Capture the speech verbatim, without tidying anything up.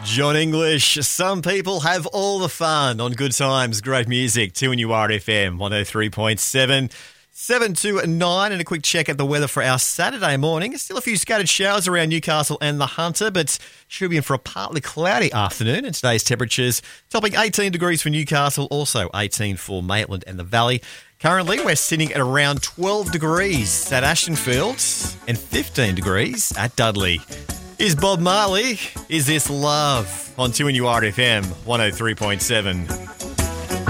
John English. Some people have all the fun on good times, great music. two and you are F M one oh three point seven. seven to nine, and a quick check at the weather for our Saturday morning. Still a few scattered showers around Newcastle and the Hunter, but should be in for a partly cloudy afternoon. And today's temperatures topping eighteen degrees for Newcastle, also eighteen for Maitland and the Valley. Currently, we're sitting at around twelve degrees at Ashtonfield and fifteen degrees at Dudley. Is Bob Marley, Is This Love? On two and you are F M one oh three point seven.